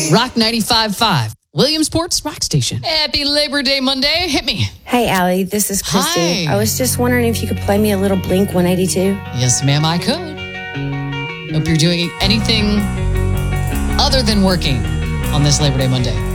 Rock 95.5. Williamsport's Rock Station. Happy Labor Day Monday. Hit me. Hey, Allie, this is Christy. Hi. I was just wondering if you could play me a little Blink 182. Yes, ma'am, I could. Hope you're doing anything other than working on this Labor Day Monday.